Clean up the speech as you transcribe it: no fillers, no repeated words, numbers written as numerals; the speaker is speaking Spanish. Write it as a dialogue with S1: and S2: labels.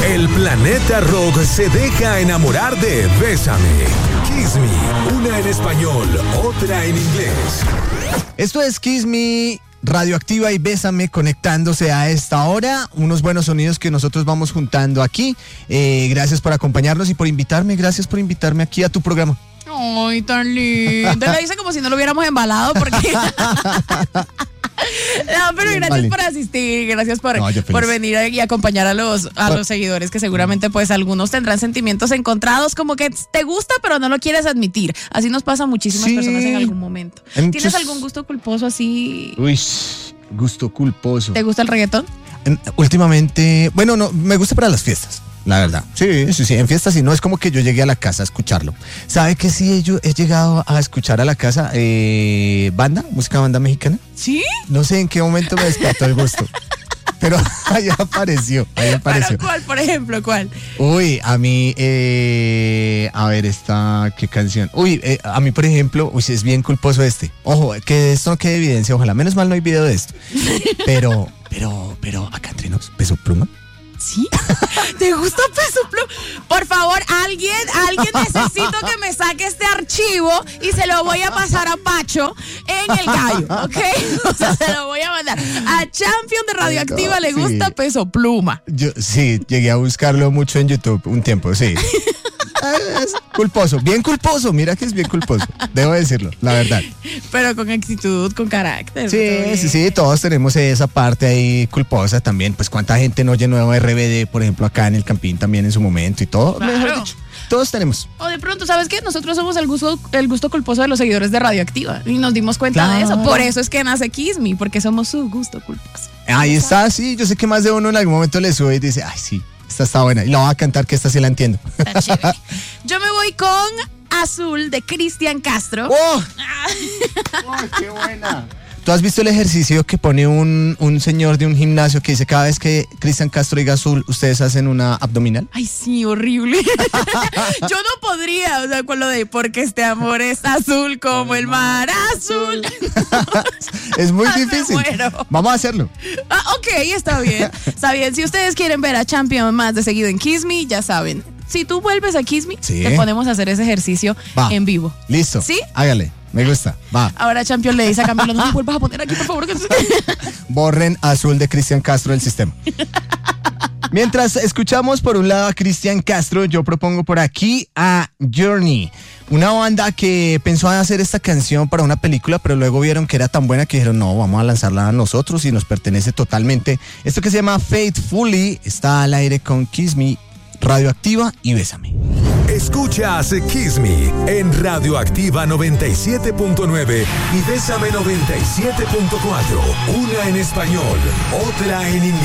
S1: El planeta rock se deja enamorar de Bésame. Kiss Me, una en español, otra en inglés.
S2: Esto es Kiss Me, Radioactiva y Bésame conectándose a esta hora. Unos buenos sonidos que nosotros vamos juntando aquí. Gracias por acompañarnos y por invitarme. Gracias por invitarme aquí a tu programa.
S3: Ay, tan lindo. Lo hice como si no lo hubiéramos embalado porque... No, pero gracias por asistir, gracias por venir y acompañar a los seguidores, que seguramente pues algunos tendrán sentimientos encontrados, como que te gusta pero no lo quieres admitir. Así nos pasa a muchísimas personas en algún momento. ¿Tienes algún gusto culposo así?
S2: Uy, gusto culposo.
S3: ¿Te gusta el reggaetón?
S2: Últimamente, bueno, no, me gusta para las fiestas. La verdad. Sí, en fiestas sí, no es como que yo llegué a la casa a escucharlo. ¿Sabe que sí yo he llegado a escuchar a la casa música banda mexicana?
S3: ¿Sí?
S2: No sé en qué momento me despertó el gusto. Pero ahí apareció.
S3: ¿Pero cuál, por ejemplo, cuál?
S2: Uy, a mí, a ver, ¿qué canción? Uy, a mí, por ejemplo, es bien culposo este. Ojo, que esto no quede evidencia, ojalá, menos mal no hay video de esto. Pero, acá entre nos, Peso Pluma.
S3: ¿Sí? ¿Te gusta Peso Pluma? Por favor, alguien necesito que me saque este archivo y se lo voy a pasar a Pacho en el gallo, ¿ok? O sea, se lo voy a mandar. A Champion de Radioactiva le gusta Peso Pluma.
S2: Yo sí, llegué a buscarlo mucho en YouTube un tiempo, sí. Es culposo, bien culposo, mira que es bien culposo, debo decirlo, la verdad.
S3: Pero con actitud, con carácter.
S2: Sí, todos tenemos esa parte ahí culposa también, pues cuánta gente no llenó RBD, por ejemplo, acá en el Campín también en su momento y todo,
S3: claro.
S2: Mejor dicho, todos tenemos.
S3: O de pronto, ¿sabes qué? Nosotros somos el gusto culposo de los seguidores de Radioactiva y nos dimos cuenta de eso, por eso es que nace Kiss Me, porque somos su gusto culposo.
S2: Ahí está, sí, yo sé que más de uno en algún momento le sube y dice, ay sí, esta está buena. Y la voy a cantar, que esta sí la entiendo.
S3: Está chévere. Yo me voy con Azul de Cristian Castro.
S2: ¡Oh! ¡Qué buena! ¿Tú has visto el ejercicio que pone un señor de un gimnasio que dice cada vez que Cristian Castro diga azul, ustedes hacen una abdominal?
S3: Ay, sí, horrible. Yo no podría, o sea, con lo de porque este amor es azul como el mar azul.
S2: Es muy difícil. Vamos a hacerlo.
S3: Ok, está bien. Está bien. Si ustedes quieren ver a Champion más de seguido en Kiss Me, ya saben. Si tú vuelves a Kiss Me, te ponemos a hacer ese ejercicio en vivo.
S2: Listo.
S3: ¿Sí?
S2: Hágale. Me gusta, va.
S3: Ahora Champion le dice a Camilo, no me vuelvas a poner aquí, por favor.
S2: Borren Azul de Cristian Castro del sistema. Mientras escuchamos por un lado a Cristian Castro, yo propongo por aquí a Journey, una banda que pensó en hacer esta canción para una película, pero luego vieron que era tan buena que dijeron, no, vamos a lanzarla a nosotros y nos pertenece totalmente. Esto que se llama Faithfully está al aire con Kiss Me, Radioactiva y Bésame.
S1: Escuchas Kiss Me en Radioactiva 97.9 y Bésame 97.4. Una en español, otra en inglés.